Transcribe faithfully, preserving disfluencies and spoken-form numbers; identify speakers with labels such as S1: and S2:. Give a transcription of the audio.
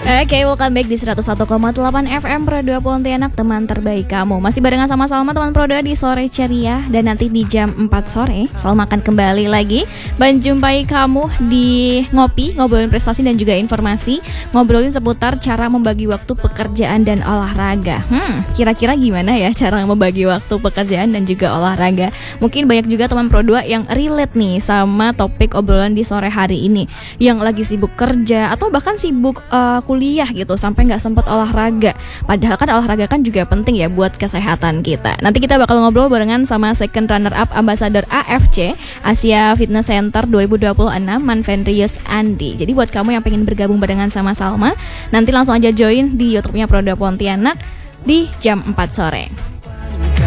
S1: Oke, welcome back di seratus satu koma delapan F M Pro dua Pontianak, teman terbaik kamu. Masih barengan sama Salma, teman Pro dua di sore ceria. Dan nanti di jam empat sore Salma akan kembali lagi menjumpai kamu di Ngopi, ngobrolin prestasi dan juga informasi, ngobrolin seputar cara membagi waktu pekerjaan dan olahraga. Hmm, kira-kira gimana ya cara membagi waktu pekerjaan dan juga olahraga? Mungkin banyak juga teman Pro dua yang relate nih sama topik obrolan di sore hari ini, yang lagi sibuk kerja atau bahkan sibuk uh, kuliah gitu sampai nggak sempat olahraga. Padahal kan olahraga kan juga penting ya buat kesehatan kita. Nanti kita bakal ngobrol barengan sama second runner up ambassador A F C Asia Fitness Center dua ribu dua puluh enam, Manfendrius Andi. Jadi buat kamu yang pengen bergabung barengan sama Salma, nanti langsung aja join di YouTube-nya Pro dua Pontianak di jam empat sore.